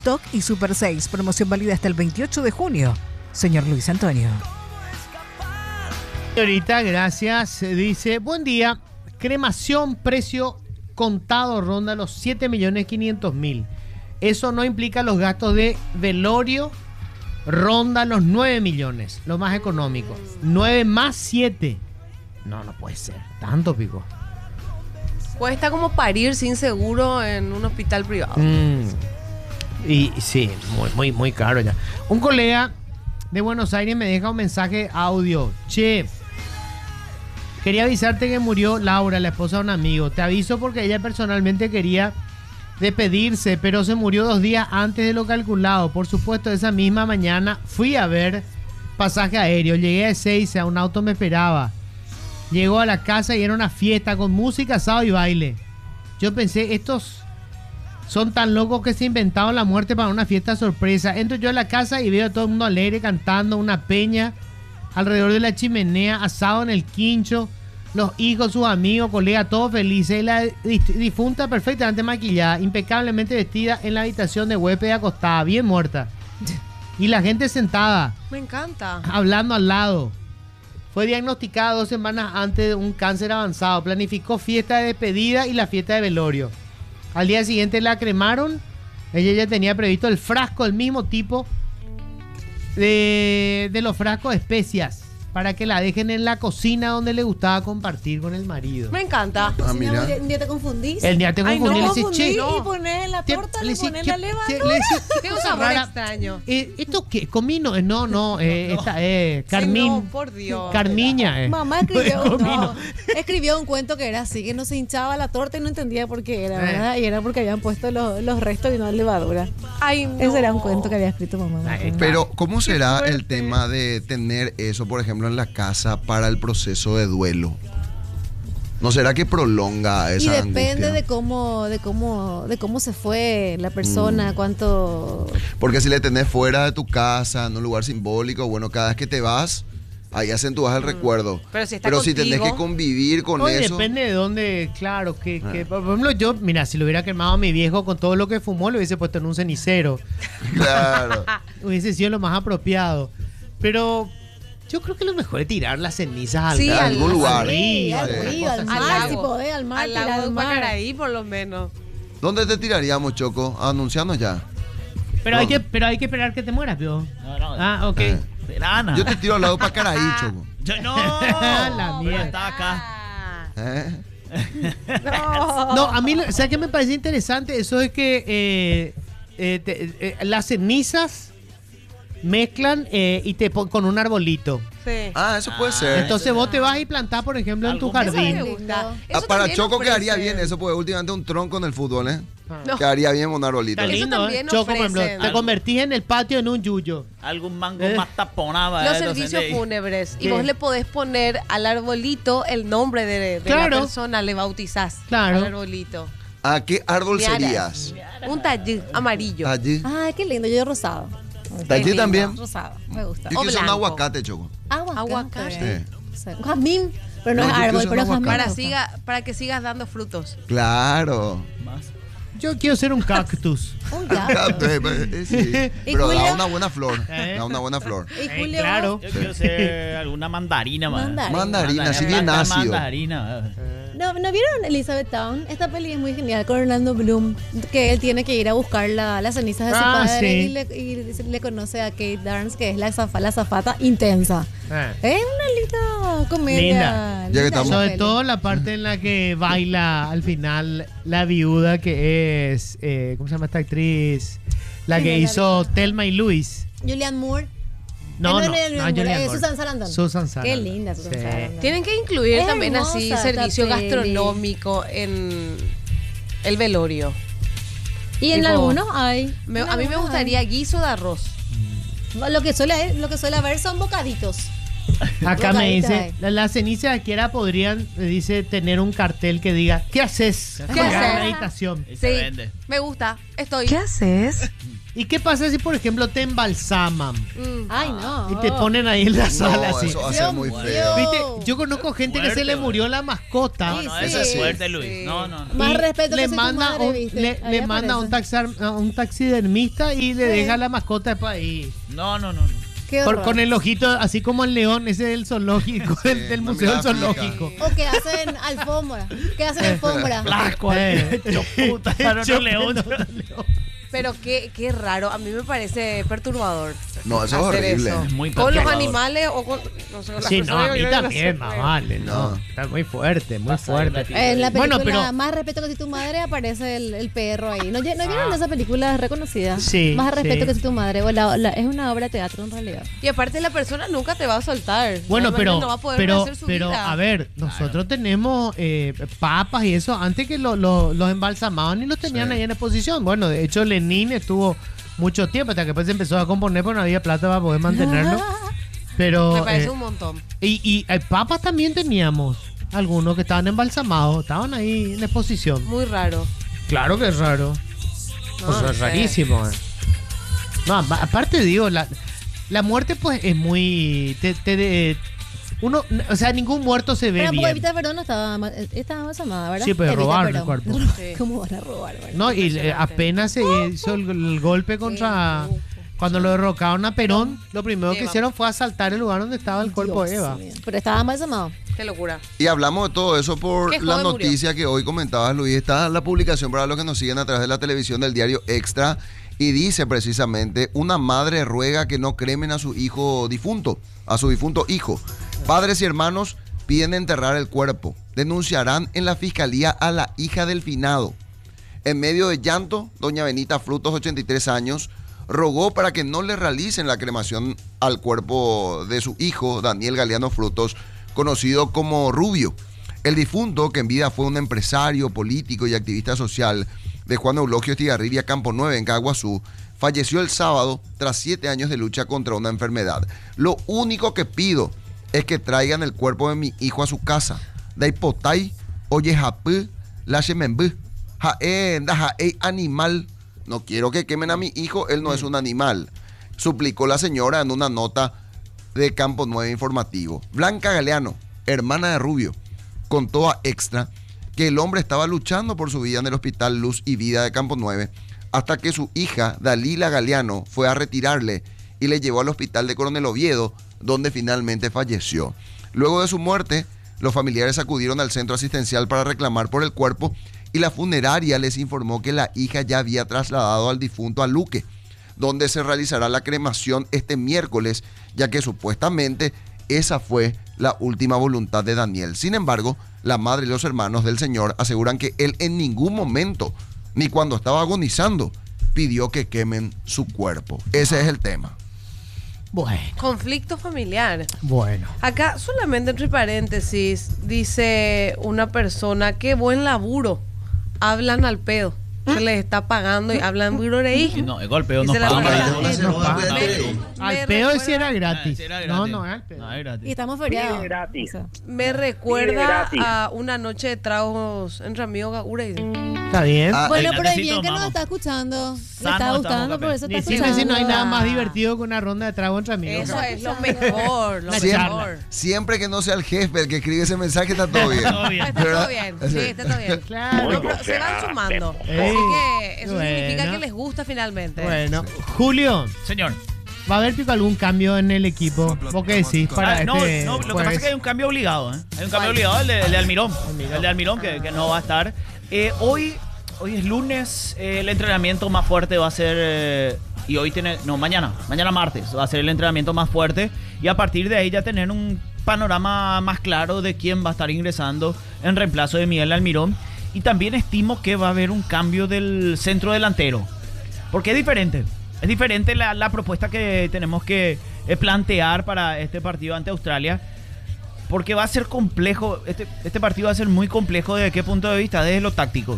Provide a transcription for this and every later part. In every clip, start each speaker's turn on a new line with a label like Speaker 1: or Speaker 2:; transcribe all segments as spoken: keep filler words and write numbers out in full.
Speaker 1: T O C y Super seis, promoción válida hasta el veintiocho de junio. Señor Luis Antonio.
Speaker 2: Señorita, gracias. Dice, buen día. Cremación, precio contado ronda los siete millones quinientos mil. Eso no implica los gastos de velorio, ronda los nueve millones, lo más económico. nueve más siete. No, no puede ser. Tanto, pico.
Speaker 3: Cuesta como parir sin seguro en un hospital privado.
Speaker 2: Mm. Y sí, muy, muy, muy caro ya. Un colega de Buenos Aires me deja un mensaje audio. Che, quería avisarte que murió Laura, la esposa de un amigo. Te aviso porque ella personalmente quería despedirse, pero se murió dos días antes de lo calculado. Por supuesto, esa misma mañana fui a ver pasaje aéreo. Llegué a Ezeiza, un auto me esperaba. Llegó a la casa y era una fiesta con música, asado y baile. Yo pensé, estos son tan locos que se inventaron la muerte para una fiesta sorpresa. Entro yo a la casa y veo a todo el mundo alegre cantando, una peña alrededor de la chimenea, asado en el quincho, los hijos, sus amigos, colegas, todos felices. Y la difunta perfectamente maquillada, impecablemente vestida en la habitación de huésped acostada, bien muerta. Y la gente sentada.
Speaker 3: Me encanta.
Speaker 2: Hablando al lado. Fue diagnosticada dos semanas antes de un cáncer avanzado. Planificó fiesta de despedida y la fiesta de velorio. Al día siguiente la cremaron. Ella ya tenía previsto el frasco, el mismo tipo de, de los frascos de especias, para que la dejen en la cocina donde le gustaba compartir con el marido.
Speaker 3: Me encanta.
Speaker 4: Ah, mira.
Speaker 5: Un día te confundís.
Speaker 2: El día te
Speaker 3: Ay,
Speaker 2: confundí,
Speaker 3: no,
Speaker 2: le decís, che,
Speaker 5: no. Y pones en la
Speaker 2: te-
Speaker 5: torta,
Speaker 2: le
Speaker 5: le
Speaker 2: decís,
Speaker 5: pones
Speaker 2: ¿qué-
Speaker 5: la
Speaker 2: qué-
Speaker 5: levadura.
Speaker 2: le decís, qué
Speaker 3: Tiene un
Speaker 2: cosa
Speaker 3: sabor
Speaker 2: rara?
Speaker 3: extraño.
Speaker 2: Eh, ¿Esto qué? ¿Comino? Eh, No, no, eh, esta es Carmín.
Speaker 3: Sí, no, por Dios.
Speaker 2: Carmiña. eh.
Speaker 5: Mamá escribió,
Speaker 2: Comino.
Speaker 5: no, escribió un cuento que era así, que no se hinchaba la torta y no entendía por qué era, ¿verdad? Y era porque habían puesto los, los restos y no levadura.
Speaker 3: Ay, no.
Speaker 5: Ese era un cuento que había escrito mamá.
Speaker 2: Ay,
Speaker 4: Pero, ¿cómo será
Speaker 3: fuerte.
Speaker 4: el tema de tener eso, por ejemplo, en la casa para el proceso de duelo? ¿No será que prolonga
Speaker 5: Y
Speaker 4: esa
Speaker 5: depende
Speaker 4: angustia?
Speaker 5: de cómo, de cómo, de cómo se fue la persona,
Speaker 4: Mm.
Speaker 5: cuánto.
Speaker 4: Porque si le tenés fuera de tu casa, en un lugar simbólico, bueno, cada vez que te vas, ahí acentúas el recuerdo.
Speaker 3: Pero si está
Speaker 4: Pero si tenés
Speaker 3: contigo-
Speaker 4: que convivir con
Speaker 2: Oye,
Speaker 4: eso.
Speaker 2: depende de dónde, claro, que, que-
Speaker 4: Ah.
Speaker 2: por ejemplo, yo, mira, si lo hubiera quemado a mi viejo con todo lo que fumó, lo hubiese puesto en un cenicero.
Speaker 4: Claro.
Speaker 2: Hubiese sido lo más apropiado. Pero yo creo que lo mejor es tirar las cenizas al
Speaker 3: Sí,
Speaker 4: a
Speaker 3: al-
Speaker 4: algún lugar.
Speaker 5: Sí, al
Speaker 4: Sí.
Speaker 5: río, al
Speaker 3: Al
Speaker 5: mar,
Speaker 3: lago.
Speaker 5: si podés, al mar,
Speaker 3: Al
Speaker 5: tirar
Speaker 3: lago
Speaker 5: al
Speaker 3: de
Speaker 5: mar.
Speaker 3: Pacaraí, por lo menos.
Speaker 4: ¿Dónde te tiraríamos, Choco? Anuncianos ya.
Speaker 2: Pero hay
Speaker 4: No.
Speaker 2: que, pero hay que esperar que te mueras, pio.
Speaker 6: No, no.
Speaker 2: Ah, ok.
Speaker 4: Eh.
Speaker 6: Verana.
Speaker 4: Yo te tiro al lado para Caraí, Choco.
Speaker 6: Yo no.
Speaker 2: La
Speaker 6: Pero
Speaker 2: mierda.
Speaker 6: estaba acá.
Speaker 3: Ah,
Speaker 4: ¿Eh?
Speaker 3: no.
Speaker 2: No, a mí, o sea, que me parece interesante eso es que eh, eh, te- eh, las cenizas mezclan eh, y te pon con un arbolito.
Speaker 3: Sí.
Speaker 4: Ah, eso puede
Speaker 6: Ah,
Speaker 4: ser.
Speaker 2: Entonces vos te vas y plantás, por ejemplo, en tu
Speaker 6: Algo más.
Speaker 3: Eso me
Speaker 2: jardín.
Speaker 3: gusta.
Speaker 4: Ah,
Speaker 3: Eso
Speaker 4: para
Speaker 3: también
Speaker 4: Choco
Speaker 3: ofrece-
Speaker 4: quedaría bien eso, porque últimamente un tronco en el fútbol, ¿eh?
Speaker 3: No.
Speaker 4: Quedaría bien un arbolito.
Speaker 2: Está
Speaker 3: Eso
Speaker 2: lindo,
Speaker 3: también
Speaker 2: ¿eh? Choco, por ejemplo,
Speaker 3: ofrecen.
Speaker 2: te convertís en el patio en un yuyo.
Speaker 6: Algún mango
Speaker 2: Eh.
Speaker 6: más taponaba.
Speaker 3: Los
Speaker 6: eh,
Speaker 3: servicios
Speaker 6: docente.
Speaker 3: fúnebres. Y
Speaker 2: ¿Qué?
Speaker 3: vos le podés poner al arbolito el nombre de, de
Speaker 2: Claro.
Speaker 3: la persona, le bautizás
Speaker 2: Claro.
Speaker 3: al arbolito.
Speaker 4: ¿A qué árbol
Speaker 3: Miara.
Speaker 4: serías?
Speaker 3: Un tallí amarillo.
Speaker 4: Allí.
Speaker 5: Ay, qué lindo, yo rosado.
Speaker 4: ¿Allí
Speaker 3: lindo.
Speaker 4: también?
Speaker 5: Rosado, me gusta.
Speaker 4: Yo
Speaker 3: O
Speaker 4: quiero un
Speaker 3: blanco.
Speaker 4: aguacate, Choco.
Speaker 5: Aguacate.
Speaker 3: Aguacate.
Speaker 4: Sí.
Speaker 5: Un jazmín, pero no,
Speaker 4: No,
Speaker 5: es
Speaker 4: yo
Speaker 5: árbol,
Speaker 4: quiero
Speaker 5: pero
Speaker 4: un
Speaker 5: jazmín.
Speaker 3: Para,
Speaker 5: me gusta.
Speaker 3: siga, para que sigas dando frutos.
Speaker 4: Claro.
Speaker 6: Más.
Speaker 2: Yo quiero ser un cactus.
Speaker 5: Un
Speaker 4: Gato,
Speaker 5: gato.
Speaker 4: eh, eh, sí.
Speaker 5: ¿Y
Speaker 4: Pero da
Speaker 5: Julio?
Speaker 4: una buena flor.
Speaker 2: ¿Eh?
Speaker 4: Da una buena flor.
Speaker 5: Y
Speaker 2: Eh,
Speaker 5: Julio,
Speaker 2: claro.
Speaker 6: Yo quiero ser alguna mandarina, man.
Speaker 5: Mandarina.
Speaker 4: Mandarina, así bien
Speaker 6: Planta
Speaker 4: ácido.
Speaker 6: Mandarina.
Speaker 5: ¿No, ¿No vieron Elizabethtown? Esta peli es muy genial con Orlando Bloom, que él tiene que ir a buscar la- las cenizas de su
Speaker 2: Ah,
Speaker 5: padre
Speaker 2: sí.
Speaker 5: y, le, y le conoce a Kate Darns, que es la, zafa- la zafata intensa.
Speaker 2: Ah.
Speaker 5: Es una linda comedia.
Speaker 2: Linda.
Speaker 4: Ya que estamos-
Speaker 5: la
Speaker 2: Sobre
Speaker 5: peli.
Speaker 2: todo la parte en la que baila al final la viuda que es, eh, ¿cómo se llama esta actriz? La
Speaker 5: ¿Quién
Speaker 2: que
Speaker 5: es la
Speaker 2: hizo
Speaker 5: viuda?
Speaker 2: Thelma y Luis.
Speaker 5: Julianne Moore.
Speaker 2: No,
Speaker 5: Eh,
Speaker 2: no, no,
Speaker 5: Julianne
Speaker 2: no,
Speaker 5: Moore,
Speaker 2: Julianne
Speaker 5: eh,
Speaker 2: Moore.
Speaker 5: Susan Sarandon.
Speaker 2: Susan Sarandon.
Speaker 5: Qué linda Susan
Speaker 2: Sí.
Speaker 5: Sarandon.
Speaker 3: Tienen que incluir
Speaker 5: Es
Speaker 3: también así
Speaker 5: hermosa
Speaker 3: servicio
Speaker 5: esta peli.
Speaker 3: gastronómico en el velorio.
Speaker 5: Y en
Speaker 3: Tipo,
Speaker 5: algunos hay.
Speaker 3: Me-
Speaker 5: En
Speaker 3: a mí me
Speaker 5: algunos
Speaker 3: gustaría guiso de arroz.
Speaker 5: hay. Lo que suele, lo que suele haber son bocaditos.
Speaker 2: Acá me
Speaker 5: Bocaditos
Speaker 2: dice,
Speaker 5: hay.
Speaker 2: la- las cenizas de Kiara podrían, me dice, tener un cartel que diga, ¿qué haces?
Speaker 3: ¿Qué
Speaker 2: Colgar en
Speaker 3: haces?
Speaker 2: la habitación.
Speaker 6: Y se
Speaker 3: Sí,
Speaker 6: vende.
Speaker 3: me gusta. Estoy.
Speaker 1: ¿Qué haces?
Speaker 2: ¿Y qué pasa si, por ejemplo, te embalsaman
Speaker 3: Mm.
Speaker 5: Ay, no.
Speaker 2: y te ponen ahí en la sala
Speaker 4: No,
Speaker 2: así?
Speaker 4: eso va a ser
Speaker 5: Dios
Speaker 4: muy
Speaker 5: mío.
Speaker 4: feo.
Speaker 2: ¿Viste? Yo conozco gente que se
Speaker 6: Fuerte,
Speaker 2: le
Speaker 6: güey.
Speaker 2: murió la mascota.
Speaker 6: No, no,
Speaker 5: Sí,
Speaker 6: eso es
Speaker 5: sí.
Speaker 6: fuerte, Luis.
Speaker 3: Sí.
Speaker 6: No, no, no.
Speaker 5: Más
Speaker 2: y
Speaker 5: respeto
Speaker 2: le
Speaker 5: que si tu
Speaker 2: manda
Speaker 5: madre,
Speaker 2: un-
Speaker 5: ¿viste?
Speaker 2: le,
Speaker 5: Ahí
Speaker 2: le manda a un,
Speaker 5: aparece.
Speaker 2: taxar- a un taxidermista y le
Speaker 5: Sí.
Speaker 2: deja la mascota para ahí.
Speaker 6: No, no, no, no.
Speaker 5: Qué
Speaker 2: Con,
Speaker 5: horror.
Speaker 2: con el ojito, así como el león, ese del zoológico, del, del
Speaker 4: una
Speaker 2: museo del
Speaker 4: mirada fija.
Speaker 2: zoológico.
Speaker 5: O que hacen alfombra. Que hacen alfombra.
Speaker 6: Flasco,
Speaker 2: Eh.
Speaker 6: hecho puta, era
Speaker 2: Hecho
Speaker 6: un león.
Speaker 2: pelota, león.
Speaker 3: Pero qué, qué raro, a mí me parece perturbador.
Speaker 4: No, eso es
Speaker 3: hacer
Speaker 4: horrible.
Speaker 3: eso.
Speaker 6: Es muy
Speaker 3: Con los
Speaker 6: perturbador.
Speaker 3: animales o con. No sé, con las
Speaker 2: Sí, no,
Speaker 3: personas,
Speaker 2: a
Speaker 3: yo
Speaker 2: mí
Speaker 3: creo que no
Speaker 2: también,
Speaker 3: se
Speaker 2: más
Speaker 3: puede.
Speaker 2: vale, no.
Speaker 4: No.
Speaker 2: Está muy fuerte, muy
Speaker 6: Pasa
Speaker 2: fuerte.
Speaker 6: ahí,
Speaker 5: En la película
Speaker 2: Bueno, pero-
Speaker 5: Más respeto que si tu madre aparece el, el perro ahí. ¿No, lle- ¿no vieron esa película reconocida?
Speaker 2: Sí,
Speaker 5: Más respeto
Speaker 2: sí.
Speaker 5: que si tu madre. O la- la- es una obra de teatro en realidad.
Speaker 3: Y aparte la persona nunca te va a soltar.
Speaker 2: Bueno,
Speaker 3: No,
Speaker 2: pero,
Speaker 3: no va a poder
Speaker 2: pero,
Speaker 3: hacer su
Speaker 2: pero
Speaker 3: vida.
Speaker 2: a ver, nosotros tenemos eh, papas y eso, antes que lo- lo- los embalsamaban y los tenían
Speaker 4: Sí.
Speaker 2: ahí en exposición. Bueno, de hecho, Lenin estuvo mucho tiempo hasta que después empezó a componer, porque no había plata para poder mantenerlo. Pero.
Speaker 3: Me parece
Speaker 2: eh,
Speaker 3: un montón.
Speaker 2: y, y eh, papas también teníamos, algunos que estaban embalsamados, estaban ahí en exposición.
Speaker 3: Muy raro.
Speaker 2: Claro que es raro.
Speaker 3: No,
Speaker 2: O sea,
Speaker 3: no
Speaker 2: es
Speaker 3: sé.
Speaker 2: rarísimo. eh. No, apa- aparte digo, la, la muerte pues es muy... Te, te de- uno, o sea, ningún muerto se ve
Speaker 5: Pero porque
Speaker 2: bien.
Speaker 5: Evita Perón no estaba, ma- estaba embalsamada, ¿verdad?
Speaker 2: Sí, pero
Speaker 5: Evita
Speaker 2: robaron el
Speaker 5: Perón.
Speaker 2: cuerpo.
Speaker 3: Sí.
Speaker 5: ¿Cómo van a robar? verdad?
Speaker 2: No, y eh,
Speaker 3: Impresionante.
Speaker 2: apenas se hizo el, el golpe contra...
Speaker 3: Sí.
Speaker 2: Cuando lo derrocaron a Perón, lo primero que
Speaker 3: Eva.
Speaker 2: hicieron fue asaltar el lugar donde estaba el cuerpo de
Speaker 5: Dios
Speaker 2: Eva.
Speaker 5: mío. Pero estaba embalsamado.
Speaker 3: Qué locura.
Speaker 4: Y hablamos de todo eso por
Speaker 3: Qué
Speaker 4: la
Speaker 3: joven murió.
Speaker 4: noticia que hoy comentabas, Luis. Está la publicación para los que nos siguen a través de la televisión del diario Extra y dice precisamente, una madre ruega que no cremen a su hijo difunto, a su difunto hijo. Padres y hermanos piden enterrar el cuerpo. Denunciarán en la fiscalía a la hija del finado. En medio de llanto, doña Benita Frutos, ochenta y tres años, rogó para que no le realicen la cremación al cuerpo de su hijo, Daniel Galeano Frutos, conocido como Rubio. El difunto, que en vida fue un empresario, político y activista social de Juan Eulogio Estigarribia Campo nueve en Caguazú, falleció el sábado tras siete años de lucha contra una enfermedad. Lo único que pido es que traigan el cuerpo de mi hijo a su casa. Daipotay, Oyejapı, Lashemembü, Jae, Jae animal. No quiero que quemen a mi hijo, él no es un animal, suplicó la señora en una nota de Campo nueve Informativo. Blanca Galeano, hermana de Rubio, contó a Extra que el hombre estaba luchando por su vida en el Hospital Luz y Vida de Campo nueve hasta que su hija, Dalila Galeano, fue a retirarle y le llevó al hospital de Coronel Oviedo, donde finalmente falleció. Luego de su muerte, los familiares acudieron al centro asistencial para reclamar por el cuerpo y la funeraria les informó que la hija ya había trasladado al difunto a Luque, donde se realizará la cremación este miércoles, ya que supuestamente esa fue la última voluntad de Daniel. Sin embargo, la madre y los hermanos del señor aseguran que él en ningún momento, ni cuando estaba agonizando, pidió que quemen su cuerpo. Ese es el tema.
Speaker 2: Bueno,
Speaker 3: Conflicto familiar.
Speaker 2: bueno.
Speaker 3: Acá, solamente entre paréntesis, dice una persona, qué buen laburo. Hablan al pedo. Se les está pagando y hablan muy reí.
Speaker 6: No, el golpeo
Speaker 3: Y
Speaker 6: no
Speaker 3: se la
Speaker 6: pagan
Speaker 3: pagan.
Speaker 6: para eso.
Speaker 2: No pagan.
Speaker 6: No,
Speaker 3: Me-
Speaker 6: pero-
Speaker 3: me
Speaker 2: Al pedo
Speaker 3: recuerda-
Speaker 2: si era
Speaker 6: Ah,
Speaker 2: gratis.
Speaker 6: sí, era
Speaker 2: No,
Speaker 6: gratis.
Speaker 2: no, era al pedo.
Speaker 6: No, era gratis.
Speaker 5: Y estamos feriados.
Speaker 7: Sí, gratis.
Speaker 5: O sea,
Speaker 3: Me
Speaker 7: Sí,
Speaker 3: recuerda
Speaker 7: gratis.
Speaker 3: a una noche de tragos entre amigos Gagura.
Speaker 2: Está bien.
Speaker 4: Ah,
Speaker 5: bueno,
Speaker 6: Ay,
Speaker 5: pero es
Speaker 6: Natecito,
Speaker 5: bien que nos
Speaker 6: vamos.
Speaker 5: está escuchando. Le
Speaker 6: Sano
Speaker 5: está
Speaker 6: estamos,
Speaker 5: gustando, por
Speaker 6: Capel.
Speaker 5: eso está
Speaker 2: Decime
Speaker 5: escuchando.
Speaker 2: si no hay nada más
Speaker 3: Ah.
Speaker 2: divertido que una ronda de trago entre amigos.
Speaker 3: Eso es lo mejor, lo
Speaker 2: Una
Speaker 4: Siempre,
Speaker 3: mejor.
Speaker 4: siempre que no sea el jefe el que escribe ese mensaje, está todo bien.
Speaker 6: Todo bien.
Speaker 3: Está
Speaker 4: ¿Verdad?
Speaker 3: todo bien, sí, está todo bien.
Speaker 2: Claro.
Speaker 3: No, pero se van sumando.
Speaker 2: Ey,
Speaker 3: Así que eso significa
Speaker 2: bueno.
Speaker 3: que les gusta finalmente.
Speaker 2: Bueno, Julio,
Speaker 6: Señor.
Speaker 2: ¿va a haber Pico, algún cambio en el equipo? ¿Vos qué decís para
Speaker 6: Ah, no,
Speaker 2: este
Speaker 6: no, lo que pasa
Speaker 2: jueves?
Speaker 6: es que hay un cambio obligado, ¿eh? Hay un cambio obligado, el de, el de Almirón. El de Almirón que, que no va a estar. Eh, hoy, hoy es lunes, eh, el entrenamiento más fuerte va a ser... eh, y hoy tiene... No, mañana. Mañana martes va a ser el entrenamiento más fuerte. Y a partir de ahí ya tener un panorama más claro de quién va a estar ingresando en reemplazo de Miguel Almirón. Y también estimo que va a haber un cambio del centro delantero. Porque es diferente. Es diferente la, la propuesta que tenemos que eh, plantear para este partido ante Australia. Porque va a ser complejo. Este, este partido va a ser muy complejo desde qué punto de vista, desde lo táctico.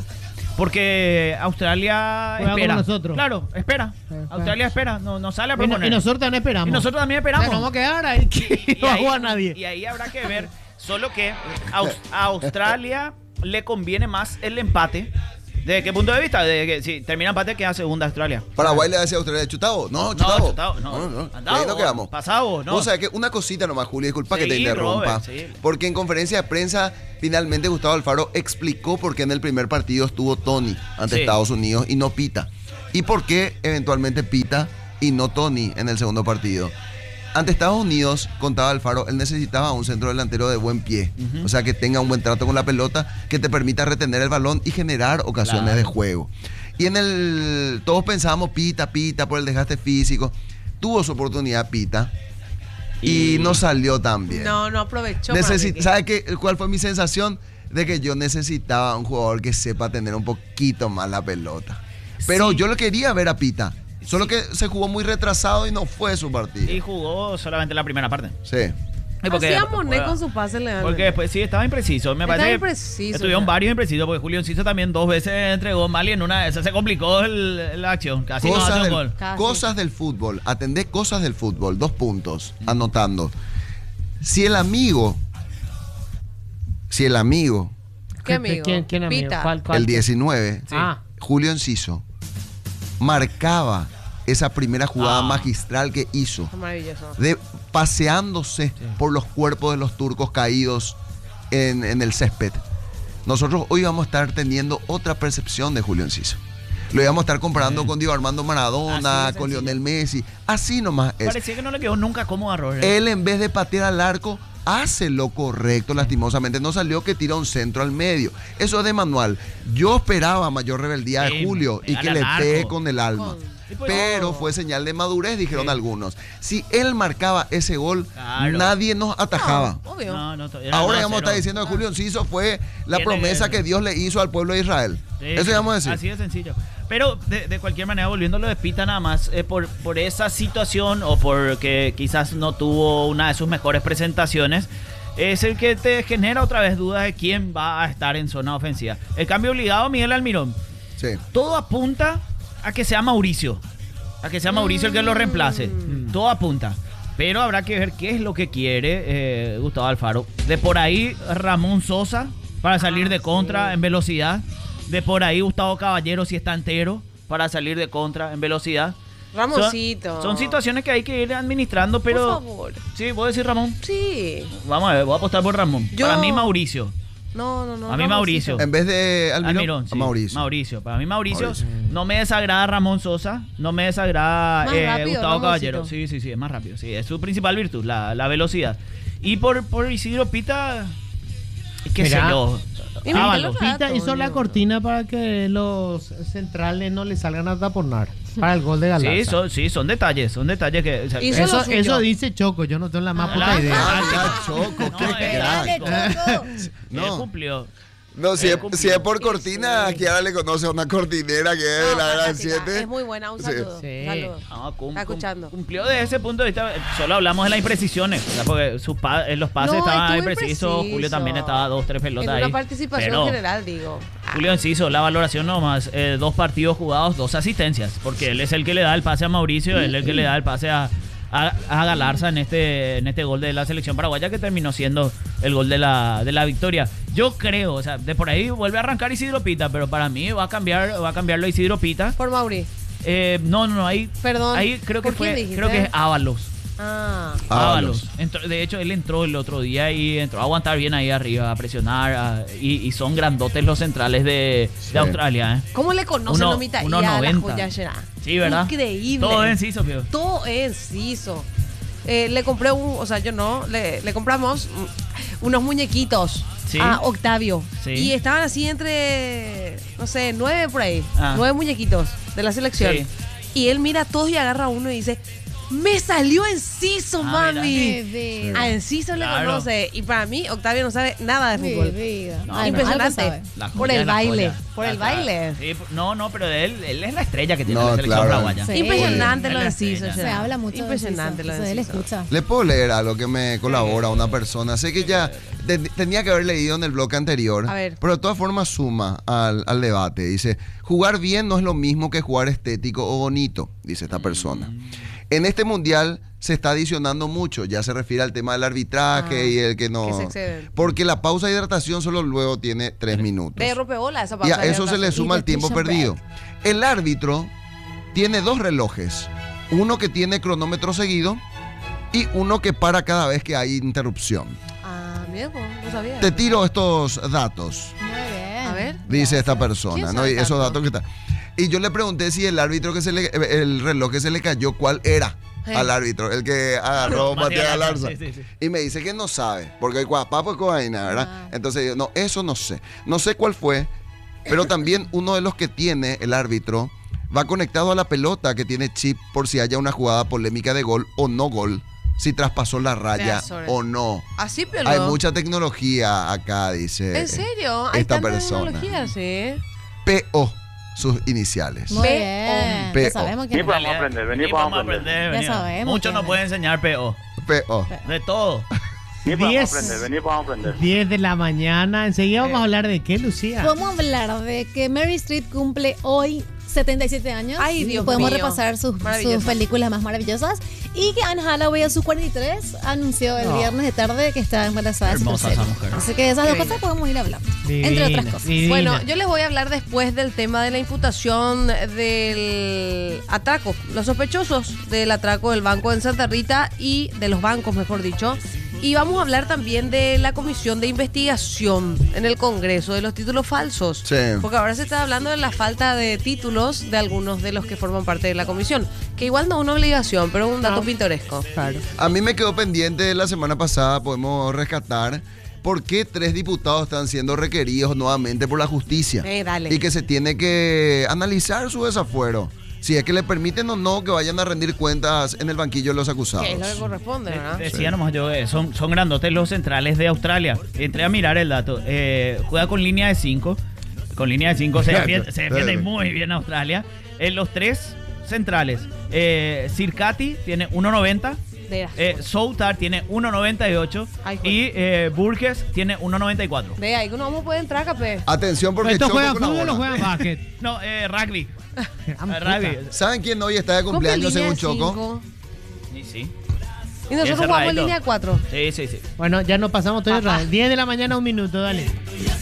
Speaker 6: Porque Australia
Speaker 2: Juega
Speaker 6: espera.
Speaker 2: como nosotros.
Speaker 6: Claro, espera.
Speaker 2: Eh,
Speaker 6: Australia espera, no, no sale a
Speaker 2: Y, no-
Speaker 6: proponer.
Speaker 2: y nosotros también esperamos.
Speaker 6: Y nosotros también
Speaker 2: O
Speaker 6: esperamos.
Speaker 2: sea, nos vamos a quedar ahí que no va a jugar nadie.
Speaker 6: Y ahí habrá que ver. Solo que a, Aus- a Australia le conviene más el empate ¿Desde qué punto de vista? De que si termina empate, queda segunda Australia.
Speaker 4: Paraguay le hace a Australia, chutado. No, chutado.
Speaker 6: No, chutado, no.
Speaker 4: no, no.
Speaker 6: Andado,
Speaker 4: Ahí no quedamos.
Speaker 6: pasado, no.
Speaker 4: O sea, que una cosita nomás, Julio, disculpa que te
Speaker 6: Sí,
Speaker 4: interrumpa.
Speaker 6: Robert, sí.
Speaker 4: Porque en conferencia de prensa, finalmente Gustavo Alfaro explicó por qué en el primer partido estuvo Tony ante
Speaker 6: Sí.
Speaker 4: Estados Unidos y no Pita. Y por qué eventualmente Pita y no Tony en el segundo partido. Ante Estados Unidos, contaba Alfaro, él necesitaba un centro delantero de buen pie.
Speaker 6: Ujú.
Speaker 4: O sea, que tenga un buen trato con la pelota, que te permita retener el balón y generar ocasiones
Speaker 6: Claro.
Speaker 4: de juego. Y en el... Todos pensábamos Pita, Pita, por el desgaste físico. Tuvo su oportunidad Pita y,
Speaker 6: Y-
Speaker 4: no salió tan bien.
Speaker 3: No, no aprovechó.
Speaker 4: Necesi-
Speaker 3: para que-
Speaker 4: ¿Sabe qué, cuál fue mi sensación? De que yo necesitaba un jugador que sepa tener un poquito más la pelota. Pero
Speaker 6: Sí.
Speaker 4: yo lo quería ver a Pita. Solo que se jugó muy retrasado y no fue su partido.
Speaker 6: Y jugó solamente la primera parte.
Speaker 4: Sí.
Speaker 6: Y porque-
Speaker 3: Hacía Monet con su pase leal.
Speaker 6: Porque después sí estaba impreciso. Me
Speaker 3: Estaba
Speaker 6: parece que
Speaker 3: impreciso,
Speaker 6: estuvieron
Speaker 3: ya.
Speaker 6: varios imprecisos porque Julio Enciso también dos veces entregó mal y en una de esas se complicó el- la acción. Casi no
Speaker 4: Cosas,
Speaker 6: hace un
Speaker 4: del,
Speaker 6: gol.
Speaker 3: Casi.
Speaker 4: cosas del fútbol. Atendé cosas del fútbol. Dos puntos. Anotando. Si el amigo. Si el amigo,
Speaker 3: ¿Qué amigo?
Speaker 2: ¿Quién, quién amigo?
Speaker 3: Pita.
Speaker 2: ¿Cuál, cuál?
Speaker 4: el diecinueve,
Speaker 6: Sí.
Speaker 2: Ah,
Speaker 4: Julio Enciso, marcaba esa primera jugada
Speaker 6: Ah.
Speaker 4: magistral que hizo.
Speaker 3: Maravilloso.
Speaker 4: De paseándose por los cuerpos de los turcos caídos en, en el césped. Nosotros hoy vamos a estar teniendo otra percepción de Julio Enciso. Lo íbamos a estar comparando con Diego Armando Maradona,
Speaker 6: Así de
Speaker 4: con
Speaker 6: sencillo.
Speaker 4: Lionel Messi. Así nomás es.
Speaker 6: Parecía que no le quedó nunca cómodo a Robert.
Speaker 4: Él, en vez de patear al arco, hace lo correcto. Lastimosamente no salió, que tira un centro al medio. Eso es de manual. Yo esperaba mayor rebeldía
Speaker 6: Sí,
Speaker 4: de Julio y
Speaker 6: pegarle
Speaker 4: que le
Speaker 6: al
Speaker 4: pegue
Speaker 6: arco.
Speaker 4: con el alma.
Speaker 3: Con-
Speaker 6: Y pues-
Speaker 4: Pero
Speaker 6: No.
Speaker 4: fue señal de madurez, dijeron
Speaker 6: Sí.
Speaker 4: algunos. Si él marcaba ese gol,
Speaker 6: Claro.
Speaker 4: nadie nos atajaba.
Speaker 3: No, obvio.
Speaker 6: No, no, era
Speaker 4: Ahora
Speaker 6: dos a
Speaker 4: vamos a estar
Speaker 6: cero.
Speaker 4: diciendo que Julio Enciso fue la
Speaker 6: Tiene
Speaker 4: promesa
Speaker 6: que-
Speaker 4: que Dios le hizo al pueblo de Israel.
Speaker 6: Sí,
Speaker 4: Eso
Speaker 6: sí,
Speaker 4: vamos a decir.
Speaker 6: Así de sencillo. Pero de, de cualquier manera, volviendo a lo de Pita nada más, eh, por, por esa situación o porque quizás no tuvo una de sus mejores presentaciones, es el que te genera otra vez dudas de quién va a estar en zona ofensiva. El cambio obligado, Miguel Almirón.
Speaker 4: Sí.
Speaker 6: Todo apunta a que sea Mauricio. A que sea Mauricio el que lo reemplace. Todo apunta. Pero habrá que ver qué es lo que quiere eh, Gustavo Alfaro. De por ahí Ramón Sosa para salir de contra en velocidad. De por ahí Gustavo Caballero si está entero para salir de contra en velocidad.
Speaker 3: Ramoncito.
Speaker 6: Son, son situaciones que hay que ir administrando, pero...
Speaker 3: Por favor.
Speaker 6: Sí, ¿puedo decir Ramón?
Speaker 3: Sí.
Speaker 6: Vamos a ver, voy a apostar por Ramón.
Speaker 3: Yo-
Speaker 6: Para mí Mauricio.
Speaker 3: No, no, no.
Speaker 6: A mí
Speaker 3: Ramoncito.
Speaker 6: Mauricio.
Speaker 4: En vez de Almirón,
Speaker 6: Almirón, sí.
Speaker 4: a Mauricio.
Speaker 6: Mauricio. Para mí Mauricio,
Speaker 4: Mauricio.
Speaker 6: no me desagrada Ramón Sosa, no me desagrada
Speaker 3: Más
Speaker 6: eh,
Speaker 3: rápido,
Speaker 6: Gustavo
Speaker 3: Ramoncito.
Speaker 6: Caballero. Sí, sí, sí, es más rápido. Sí, es su principal virtud, la, la velocidad. Y por, por Isidro Pita, qué
Speaker 2: Mirá.
Speaker 6: sé yo.
Speaker 3: Y mira,
Speaker 6: Ábalos.
Speaker 3: lo-
Speaker 2: Pita hizo la
Speaker 3: Diego.
Speaker 2: cortina para que los centrales no le salgan a taponar para el gol de Galarza.
Speaker 6: Sí, son, sí, son detalles, son detalles que... o sea,
Speaker 3: Hizo
Speaker 2: Eso,
Speaker 3: lo suyo.
Speaker 2: eso dice Choco, yo no tengo la más
Speaker 6: Ah,
Speaker 2: puta
Speaker 6: la-
Speaker 2: idea.
Speaker 4: Ah,
Speaker 6: Ah,
Speaker 4: ya, Choco,
Speaker 6: no,
Speaker 4: qué
Speaker 6: eh,
Speaker 4: crack.
Speaker 5: Dale, Choco.
Speaker 6: Él
Speaker 4: No.
Speaker 6: cumplió.
Speaker 4: No, si es,
Speaker 6: cumplió.
Speaker 4: si es por cortina, Kiara le conoce a una cortinera que es de
Speaker 3: No,
Speaker 4: la Gran
Speaker 3: fantástica.
Speaker 4: siete.
Speaker 3: Es muy buena, un
Speaker 4: Sí.
Speaker 3: saludo.
Speaker 2: Sí.
Speaker 3: Saludo.
Speaker 6: No, cum-
Speaker 3: Está
Speaker 6: cum-
Speaker 3: escuchando.
Speaker 6: Cumplió desde ese punto de vista. Solo hablamos de las imprecisiones. ¿Verdad? Porque sus pa- eh, los pases
Speaker 3: No,
Speaker 6: estaban
Speaker 3: estuvo
Speaker 6: imprecisos.
Speaker 3: impreciso.
Speaker 6: Julio también estaba dos, tres pelotas
Speaker 3: En
Speaker 6: ahí.
Speaker 3: una participación
Speaker 6: Pero
Speaker 3: general, digo.
Speaker 6: Julio Enciso, la valoración nomás. Eh, dos partidos jugados, dos asistencias. Porque él es el que le da el pase a Mauricio, él es el que le da el pase a, a, a Galarza en este, en este gol de la selección paraguaya que terminó siendo el gol de la, de la victoria. Yo creo, o sea, de por ahí vuelve a arrancar Isidro Pita, pero para mí va a cambiar, va a cambiarlo Isidro Pita.
Speaker 3: Por Mauri.
Speaker 6: Eh, no, no, no, ahí,
Speaker 3: Perdón.
Speaker 6: ahí creo que
Speaker 3: ¿Por quién
Speaker 6: fue,
Speaker 3: dijiste?
Speaker 6: creo que es Ábalos.
Speaker 3: Ah.
Speaker 4: Ábalos.
Speaker 6: Ábalos. Entró- de hecho, él entró el otro día y entró a aguantar bien ahí arriba, a presionar. a- y, y son grandotes los centrales de,
Speaker 4: Sí.
Speaker 6: de Australia. ¿eh?
Speaker 3: ¿Cómo le conocen
Speaker 6: Uno-
Speaker 3: los mitad
Speaker 6: uno
Speaker 3: y a la
Speaker 6: noventa.
Speaker 3: joya Gerard?
Speaker 6: Sí, ¿verdad?
Speaker 3: Increíble.
Speaker 6: Todo en sí, Sofía.
Speaker 3: Todo enciso. Eh, le compré un, o sea, yo no, le, le compramos mm, unos muñequitos
Speaker 6: Sí.
Speaker 3: a Octavio.
Speaker 6: Sí.
Speaker 3: Y estaban así entre, no sé, nueve por ahí.
Speaker 6: Ah.
Speaker 3: Nueve muñequitos de la selección.
Speaker 6: Sí.
Speaker 3: Y él mira a todos y agarra uno y dice, me salió enciso,
Speaker 6: Ah,
Speaker 3: mami.
Speaker 5: Mi vida.
Speaker 3: A Enciso le
Speaker 6: Claro.
Speaker 3: conoce. Y para mí, Octavio no sabe nada de
Speaker 5: Mi
Speaker 3: fútbol.
Speaker 5: vida.
Speaker 6: No,
Speaker 5: Ay, no,
Speaker 3: Impresionante.
Speaker 5: algo sabe.
Speaker 6: La
Speaker 3: Por
Speaker 6: joya
Speaker 3: el
Speaker 6: es la
Speaker 3: baile,
Speaker 6: joya.
Speaker 3: por el
Speaker 6: La- la-
Speaker 3: baile.
Speaker 6: sí, no, no, pero él, él es la estrella que tiene
Speaker 4: No,
Speaker 6: la selección
Speaker 4: claro.
Speaker 6: paraguaya.
Speaker 5: Sí.
Speaker 3: Impresionante
Speaker 6: Él
Speaker 3: lo de
Speaker 6: es
Speaker 3: Enciso.
Speaker 6: estrella.
Speaker 5: Se habla mucho
Speaker 3: Impresionante
Speaker 5: de
Speaker 3: lo
Speaker 5: eso.
Speaker 3: de
Speaker 5: Él
Speaker 3: Enciso.
Speaker 5: escucha.
Speaker 4: Le puedo leer algo que me colabora una persona. Sé que ya ten- tenía que haber leído en el bloque anterior,
Speaker 3: A ver.
Speaker 4: pero de todas formas suma al, al debate. Dice, jugar bien no es lo mismo que jugar estético o bonito, dice esta persona. En este mundial se está adicionando mucho, ya se refiere al tema del arbitraje
Speaker 3: Ah,
Speaker 4: y el que no...
Speaker 3: que se exceden.
Speaker 4: Porque la pausa de hidratación solo luego tiene tres minutos.
Speaker 3: De rompeola esa
Speaker 4: Y
Speaker 3: pausa
Speaker 4: a
Speaker 3: de
Speaker 4: eso se le
Speaker 3: hidratación.
Speaker 4: suma el tiempo
Speaker 5: Hydration
Speaker 4: perdido. El árbitro tiene dos relojes, uno que tiene cronómetro seguido y uno que para cada vez que hay interrupción.
Speaker 3: Ah, bien, pues, no sabía.
Speaker 4: Te tiro estos datos,
Speaker 5: Muy bien.
Speaker 3: A ver.
Speaker 4: dice esta
Speaker 3: ¿Quién
Speaker 4: persona, ¿no?
Speaker 3: sabe
Speaker 4: Y esos
Speaker 3: tanto?
Speaker 4: datos que están. Y yo le pregunté si el árbitro que se le, el reloj que se le cayó, ¿cuál era?
Speaker 3: Eh.
Speaker 4: Al árbitro, el que agarró
Speaker 6: Matías
Speaker 4: Matías
Speaker 6: Galarza,
Speaker 4: Galarza.
Speaker 6: sí, sí, sí.
Speaker 4: Y me dice que no sabe, porque hay guapá pues cobaina, ¿verdad?
Speaker 5: Ah.
Speaker 4: Entonces yo, no, eso no sé. No sé cuál fue, pero también uno de los que tiene el árbitro va conectado a la pelota que tiene chip por si haya una jugada polémica de gol o no gol, si traspasó la raya
Speaker 3: Pedazo de-
Speaker 4: o no.
Speaker 3: Así, pero.
Speaker 4: Hay mucha tecnología acá, dice
Speaker 3: ¿En serio? Hay
Speaker 4: esta
Speaker 3: tanta
Speaker 4: persona.
Speaker 3: tecnología, sí.
Speaker 4: P O, sus iniciales.
Speaker 5: Muy
Speaker 3: P O.
Speaker 5: bien.
Speaker 4: P O.
Speaker 5: Ya sabemos que
Speaker 6: Vení, vamos a aprender, vení, vamos a aprender. vení.
Speaker 5: sabemos
Speaker 6: Mucho
Speaker 5: que-
Speaker 6: nos puede enseñar P O.
Speaker 4: P O.
Speaker 6: De todo.
Speaker 2: diez, diez de la mañana. Enseguida vamos a hablar de qué, Lucía.
Speaker 5: Podemos hablar de que Mary Streep cumple hoy setenta y siete años.
Speaker 3: Ay, Dios
Speaker 5: Podemos
Speaker 3: mío.
Speaker 5: repasar sus,
Speaker 3: Maravillosa.
Speaker 5: sus películas más maravillosas. Y que Anne Hathaway a sus cuarenta y tres anunció el
Speaker 2: No.
Speaker 5: viernes de tarde que está embarazada de su
Speaker 6: Hermosa
Speaker 5: tercero.
Speaker 6: esa mujer.
Speaker 5: Así que esas dos
Speaker 3: Qué
Speaker 5: cosas podemos ir hablando.
Speaker 2: Divina,
Speaker 5: entre otras cosas.
Speaker 2: divina.
Speaker 3: Bueno, yo les voy a hablar después del tema de la imputación del atraco. Los sospechosos del atraco del banco en Santa Rita y de los bancos, mejor dicho. Y vamos a hablar también de la comisión de investigación en el Congreso, de los títulos falsos.
Speaker 4: Sí.
Speaker 3: Porque ahora se está hablando de la falta de títulos de algunos de los que forman parte de la comisión. Que igual no es una obligación, pero es un dato
Speaker 2: No.
Speaker 3: pintoresco.
Speaker 2: Claro.
Speaker 4: A mí me quedó pendiente la semana pasada, podemos rescatar por qué tres diputados están siendo requeridos nuevamente por la justicia.
Speaker 3: Eh, dale.
Speaker 4: Y que se tiene que analizar su desafuero. Si es que le permiten o no que vayan a rendir cuentas en el banquillo de los acusados.
Speaker 3: Que es lo que corresponde, ¿verdad?
Speaker 6: Decía nomás yo, eh, son, son grandotes los centrales de Australia. Entré a mirar el dato. Eh, juega con línea de cinco. Con línea de cinco se defiende, se defiende muy bien Australia. En los tres centrales. Eh, Sirkati tiene uno noventa.
Speaker 3: De,
Speaker 6: Eh, Soutar tiene uno noventa y ocho.
Speaker 3: Ay, joder.
Speaker 6: Y eh, Burgess tiene uno noventa y cuatro.
Speaker 3: de ahí que no vamos a poder entrar, capé.
Speaker 4: Atención porque
Speaker 2: ¿Estos
Speaker 4: choco
Speaker 2: juegan
Speaker 4: con la
Speaker 2: fútbol o
Speaker 4: bola.
Speaker 2: juegan básquet?
Speaker 6: No, eh, rugby.
Speaker 2: Ah,
Speaker 6: Eh, rugby.
Speaker 4: ¿Saben quién hoy está de cumpleaños
Speaker 3: Con línea
Speaker 4: según
Speaker 3: de
Speaker 4: Choco?
Speaker 3: cinco.
Speaker 6: Sí, sí.
Speaker 3: Y nosotros
Speaker 6: Bien
Speaker 3: jugamos en
Speaker 6: cerradito.
Speaker 3: línea cuatro.
Speaker 6: Sí, sí, sí.
Speaker 2: Bueno, ya nos pasamos todo el
Speaker 3: Papá.
Speaker 2: rato. diez de la mañana, un minuto, dale.